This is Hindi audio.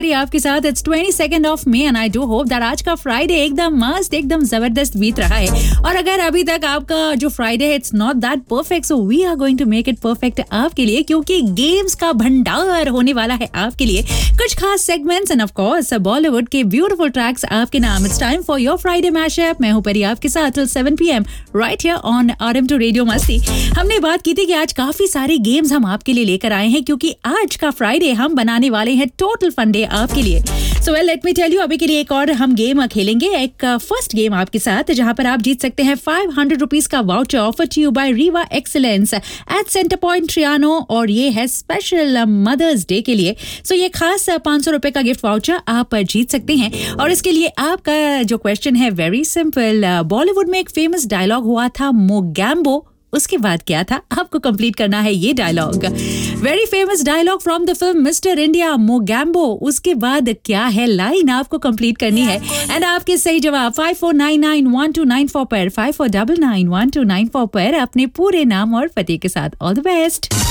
आपके साथ it's 22 of May and I do hope that आज का फ्राइडे एकदम मस्त एकदम जबरदस्त बीत रहा है। और अगर अभी तक आपका जो फ्राइडे है it's not that perfect, so we are going to make it perfect आपके लिए, क्योंकि गेम्स का भंडार होने वाला है आपके लिए। कुछ खास segments end of course Bollywood के ब्यूटीफुल ट्रैक्स आपके नाम। It's time for your Friday mashup. मैं हूं परी आपके साथ till 7 PM right here on RM2 radio मस्ती। हमने बात की थी कि आज काफी सारे गेम्स हम आपके लिए लेकर आए हैं, क्योंकि आज का फ्राइडे हम बनाने वाले हैं टोटल फन डे आपके लिए। So well let me tell you, अभी के लिए एक और हम गेम खेलेंगे। एक फर्स्ट गेम आपके साथ जहां पर आप जीत सकते हैं 500 रुपीज का voucher offer to you bye Rewa excellence at centre point ट्रियानो, और ये है स्पेशल मदर्स डे के लिए। सो ये खास 500 रुपए का गिफ्ट वाउचर आप जीत सकते हैं। और इसके लिए आपका जो क्वेश्चन है वेरी सिंपल। बॉलीवुड में एक फेमस डायलॉग हुआ था मोगैम्बो, उसके बाद क्या था आपको कंप्लीट करना है ये dialogue. Very famous dialogue from the film mister India Mogambo, उसके बाद क्या है लाइन आपको कंप्लीट करनी है। एंड आपके सही जवाब 54991294 पर 54991294 पर अपने पूरे नाम और पते के साथ। All the best.